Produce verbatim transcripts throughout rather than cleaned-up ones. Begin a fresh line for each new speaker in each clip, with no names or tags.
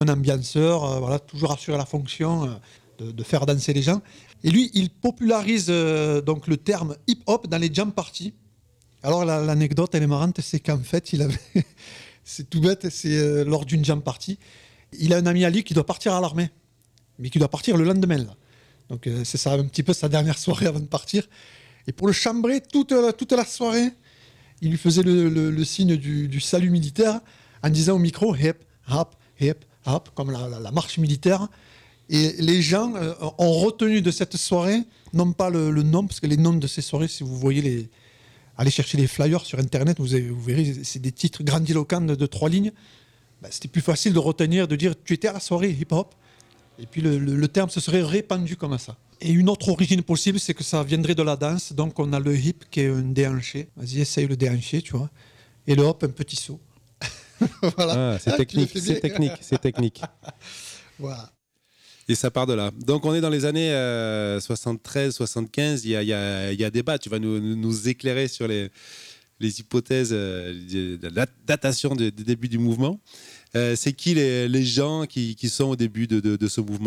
un ambianceur, euh, voilà, toujours assurer la fonction euh, de, de faire danser les gens. Et lui, il popularise euh, donc le terme hip-hop dans les jam parties. Alors la, l'anecdote, elle est marrante, c'est qu'en fait, il avait, c'est tout bête, c'est euh, lors d'une jam party, il a un ami à lui qui doit partir à l'armée, mais qui doit partir le lendemain. Là. Donc euh, c'est ça un petit peu sa dernière soirée avant de partir. Et pour le chambrer toute, toute la soirée, il lui faisait le, le, le signe du, du salut militaire en disant au micro hip, hop, hip, hop, comme la, la, la marche militaire. Et les gens euh, ont retenu de cette soirée, non pas le, le nom, parce que les noms de ces soirées, si vous voyez les. Allez chercher les flyers sur Internet, vous, avez, vous verrez, c'est des titres grandiloquents de, de trois lignes. Ben, c'était plus facile de retenir, de dire tu étais à la soirée hip-hop. Et puis le, le, le terme se serait répandu comme ça. Et une autre origine possible, c'est que ça viendrait de la danse. Donc on a le hip qui est un déhanché. Vas-y, essaye le déhanché, tu vois. Et le hop, un petit saut.
Voilà. Ah, c'est ah, technique, c'est technique, c'est technique.
Voilà.
Et ça part de là. Donc on est dans les années euh, soixante-treize soixante-quinze, il y a, y, a, y a débat. Tu vas nous, nous éclairer sur les, les hypothèses euh, de la datation du de, de début du mouvement. Euh, c'est qui les, les gens qui, qui sont au début de, de, de ce mouvement ?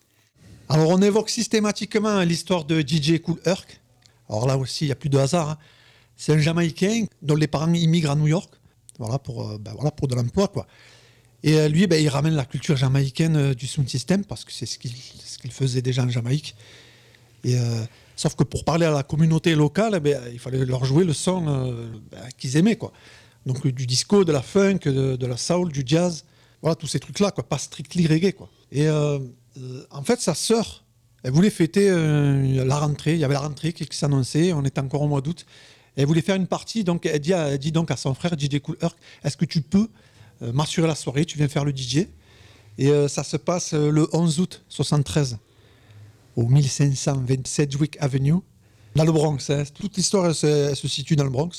Alors on évoque systématiquement l'histoire de D J Kool Herc. Alors là aussi, il n'y a plus de hasard. Hein. C'est un Jamaïcain dont les parents immigrent à New York, voilà, pour, euh, ben, voilà, pour de l'emploi, quoi. Et euh, lui, ben, il ramène la culture jamaïcaine euh, du sound system parce que c'est ce qu'il, ce qu'il faisait déjà en Jamaïque. Et, euh, sauf que pour parler à la communauté locale, ben, il fallait leur jouer le son euh, ben, qu'ils aimaient, quoi. Donc du disco, de la funk, de, de la soul, du jazz, voilà, tous ces trucs-là, quoi, pas strictly reggae, quoi. Et euh, euh, en fait, sa sœur, elle voulait fêter euh, la rentrée. Il y avait la rentrée qui, qui s'annonçait, on était encore au mois d'août. Et elle voulait faire une partie, donc elle dit, elle dit donc à son frère D J Kool Herc, est-ce que tu peux euh, m'assurer la soirée, tu viens faire le D J. Et euh, ça se passe euh, le onze août soixante-treize, au mille cinq cent vingt Sedgwick Avenue, dans le Bronx. Hein. Toute l'histoire, elle se, elle se situe dans le Bronx.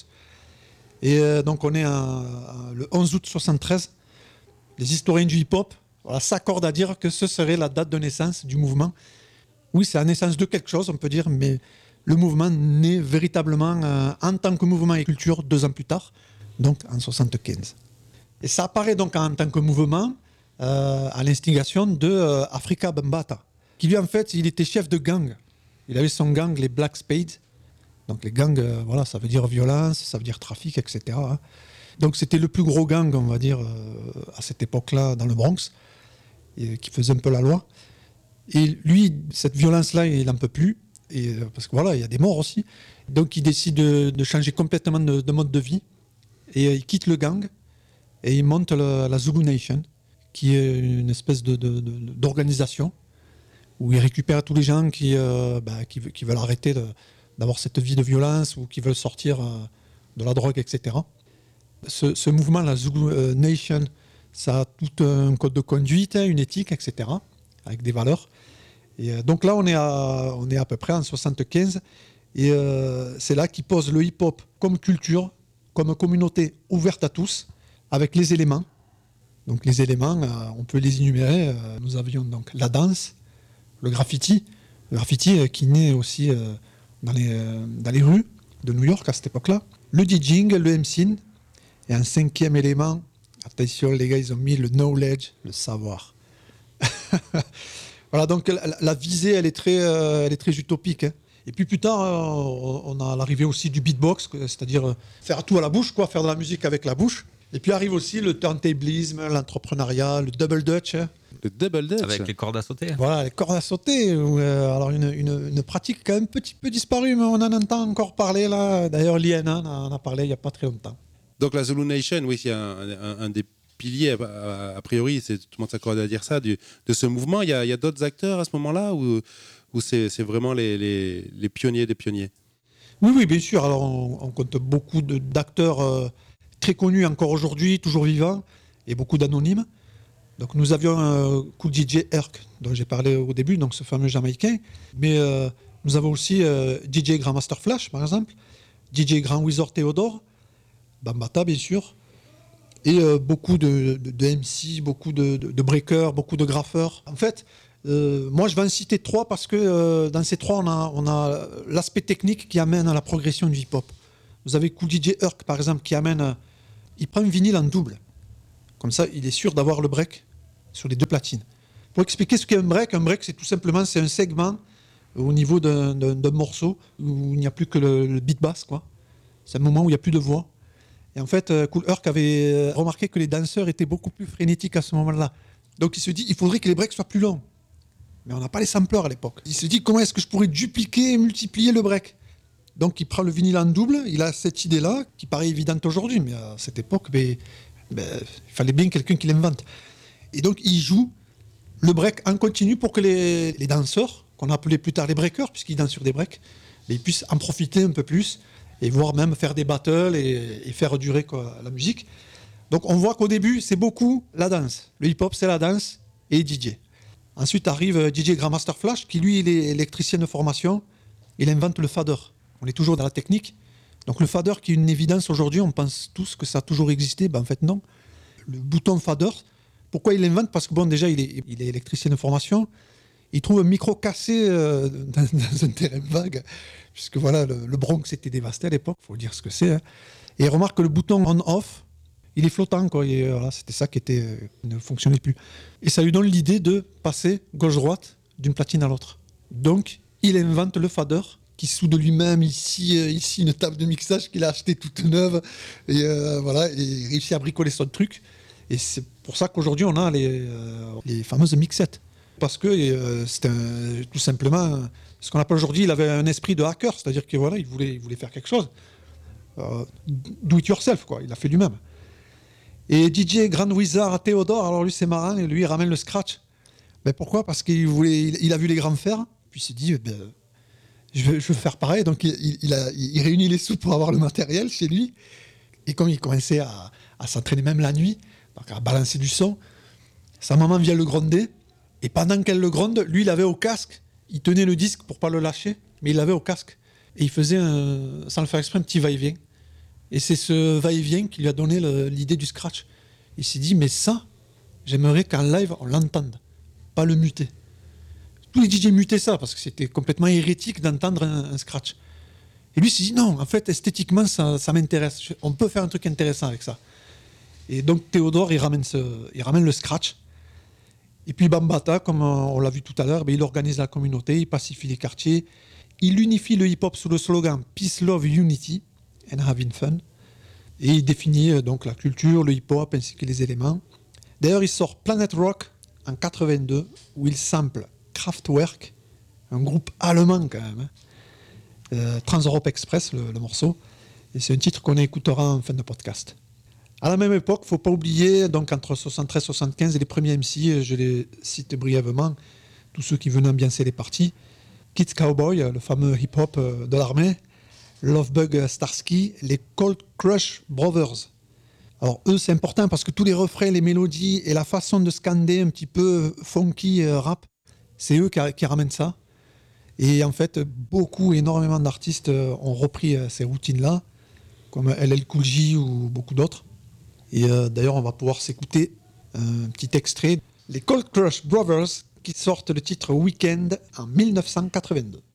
Et euh, donc on est en, en, le onze août soixante-treize. Les historiens du hip-hop voilà, s'accordent à dire que ce serait la date de naissance du mouvement. Oui, c'est la naissance de quelque chose, on peut dire, mais le mouvement naît véritablement euh, en tant que mouvement et culture deux ans plus tard, donc en soixante-quinze. Et ça apparaît donc en tant que mouvement euh, à l'instigation de euh, Afrika Bambaataa, qui lui en fait, il était chef de gang. Il avait son gang, les Black Spades. Donc les gangs, euh, voilà, ça veut dire violence, ça veut dire trafic, et cetera. Donc c'était le plus gros gang, on va dire, euh, à cette époque-là, dans le Bronx, et, qui faisait un peu la loi. Et lui, cette violence-là, il n'en peut plus, et, euh, parce que voilà, il y a des morts aussi. Donc il décide de, de changer complètement de, de mode de vie, et euh, il quitte le gang, et il monte la, la Zulu Nation, qui est une espèce de, de, de, d'organisation, où il récupère tous les gens qui, euh, bah, qui, qui veulent arrêter de, d'avoir cette vie de violence ou qui veulent sortir euh, de la drogue, et cetera. Ce, ce mouvement, la Zulu Nation, ça a tout un code de conduite, une éthique, et cetera, avec des valeurs. Et euh, donc là, on est, à, on est à peu près en soixante-quinze, et euh, c'est là qu'il pose le hip-hop comme culture, comme communauté ouverte à tous, avec les éléments. Donc les éléments, euh, on peut les énumérer. Euh, nous avions donc la danse, le graffiti, le graffiti euh, qui naît aussi euh, dans, les, euh, dans les rues de New York à cette époque-là, le DJing, le MCing, et un cinquième élément, attention les gars, ils ont mis le knowledge, le savoir. Voilà, donc la, la visée, elle est très, euh, elle est très utopique. Hein. Et puis plus tard, euh, on a l'arrivée aussi du beatbox, c'est-à-dire euh, faire tout à la bouche, quoi, faire de la musique avec la bouche. Et puis arrive aussi le turntablisme, l'entrepreneuriat, le double dutch. Hein.
Le double dutch.
Avec les cordes à sauter.
Voilà, les cordes à sauter. Où, euh, alors une, une, une pratique qui a un petit peu disparu, mais on en entend encore parler là. D'ailleurs, l'I N A en a parlé il n'y a pas très longtemps.
Donc la Zulu Nation, oui, c'est un, un, un des piliers, a, a priori, c'est, tout le monde s'accorde à dire ça, du, de ce mouvement. Il y a, il y a d'autres acteurs à ce moment-là ou, ou c'est, c'est vraiment les, les, les pionniers des pionniers ?
Oui, oui, bien sûr. Alors on, on compte beaucoup de, d'acteurs euh, très connus encore aujourd'hui, toujours vivants, et beaucoup d'anonymes. Donc nous avions euh, Kool D J Herc, dont j'ai parlé au début, donc ce fameux Jamaïcain. Mais euh, nous avons aussi euh, D J Grandmaster Flash, par exemple, D J Grand Wizard Theodore, Bambaataa, bien sûr, et euh, beaucoup de, de, de M C, beaucoup de, de, de breakers, beaucoup de graffeurs. En fait, euh, moi, je vais en citer trois parce que euh, dans ces trois, on a, on a l'aspect technique qui amène à la progression du hip-hop. Vous avez Kool D J Herc, par exemple, qui amène... Il prend un vinyle en double. Comme ça, il est sûr d'avoir le break sur les deux platines. Pour expliquer ce qu'est un break, un break c'est tout simplement c'est un segment au niveau d'un, d'un, d'un morceau où il n'y a plus que le, le beat bass, quoi. C'est un moment où il n'y a plus de voix. Et en fait, Kool Herc avait remarqué que les danseurs étaient beaucoup plus frénétiques à ce moment-là. Donc il se dit, il faudrait que les breaks soient plus longs. Mais on n'a pas les sampleurs à l'époque. Il se dit, comment est-ce que je pourrais dupliquer et multiplier le break ? Donc il prend le vinyle en double, il a cette idée-là, qui paraît évidente aujourd'hui, mais à cette époque, ben, ben, il fallait bien quelqu'un qui l'invente. Et donc il joue le break en continu pour que les, les danseurs, qu'on appelait plus tard les breakers, puisqu'ils dansent sur des breaks, ben, ils puissent en profiter un peu plus, et voire même faire des battles et, et faire durer quoi, la musique. Donc on voit qu'au début, c'est beaucoup la danse. Le hip-hop, c'est la danse et D J. Ensuite arrive D J Grandmaster Flash, qui lui, il est électricien de formation, il invente le fader. On est toujours dans la technique. Donc le fader qui est une évidence aujourd'hui, on pense tous que ça a toujours existé. Ben en fait non. Le bouton fader, pourquoi il l'invente ? Parce que bon déjà il est, il est électricien de formation. Il trouve un micro cassé euh, dans, dans un terrain vague, puisque voilà le, le Bronx était dévasté à l'époque, il faut dire ce que c'est. Hein. Et il remarque que le bouton on-off, il est flottant quoi. Et, voilà, c'était ça qui était, euh, ne fonctionnait plus. Et ça lui donne l'idée de passer gauche-droite d'une platine à l'autre. Donc il invente le fader, qui soude lui-même ici, euh, ici une table de mixage qu'il a achetée toute neuve, et euh, voilà, et il réussit à bricoler son truc. Et c'est pour ça qu'aujourd'hui on a les, euh, les fameuses mixettes. Parce que euh, c'est un, tout simplement ce qu'on appelle aujourd'hui, il avait un esprit de hacker, c'est-à-dire que voilà, il voulait, il voulait faire quelque chose. Euh, do it yourself, quoi, il l'a fait lui-même. Et D J Grand Wizard Théodore, alors lui c'est marrant, et lui il ramène le scratch. Ben, pourquoi ? Parce qu'il voulait, il, il a vu les grands faire, puis il s'est dit, ben, Je veux, je veux faire pareil, donc il, il, a, il réunit les sous pour avoir le matériel chez lui. Et comme il commençait à, à s'entraîner même la nuit, donc à balancer du son, sa maman vient le gronder. Et pendant qu'elle le gronde, lui, il avait au casque, il tenait le disque pour pas le lâcher, mais il l'avait au casque. Et il faisait, un, sans le faire exprès, un petit va-et-vient. Et c'est ce va-et-vient qui lui a donné le, l'idée du scratch. Il s'est dit, mais ça, j'aimerais qu'en live, on l'entende, pas le muter. Tous les D J mutaient ça, parce que c'était complètement hérétique d'entendre un, un scratch. Et lui s'est dit, non, en fait, esthétiquement, ça, ça m'intéresse. On peut faire un truc intéressant avec ça. Et donc, Théodore, il ramène, ce, il ramène le scratch. Et puis, Bambaataa, comme on l'a vu tout à l'heure, ben, il organise la communauté, il pacifie les quartiers. Il unifie le hip-hop sous le slogan « Peace, Love, Unity and Having Fun ». Et il définit donc la culture, le hip-hop, ainsi que les éléments. D'ailleurs, il sort Planet Rock en quatre-vingt-deux, où il sample Kraftwerk, un groupe allemand quand même, hein. euh, Trans-Europe Express, le, le morceau, et c'est un titre qu'on écoutera en fin de podcast. À la même époque, il ne faut pas oublier, donc entre soixante-treize et soixante-quinze, les premiers M C, je les cite brièvement, tous ceux qui venaient ambiancer les parties, Kids Cowboy, le fameux hip-hop de l'armée, Lovebug Starsky, les Cold Crush Brothers. Alors eux, c'est important parce que tous les refrains, les mélodies et la façon de scander un petit peu funky euh, rap, c'est eux qui, qui ramènent ça. Et en fait, beaucoup, énormément d'artistes ont repris ces routines-là, comme L L Cool J ou beaucoup d'autres. Et euh, d'ailleurs, on va pouvoir s'écouter un petit extrait. Les Cold Crush Brothers qui sortent le titre Weekend en mille neuf cent quatre-vingt-deux.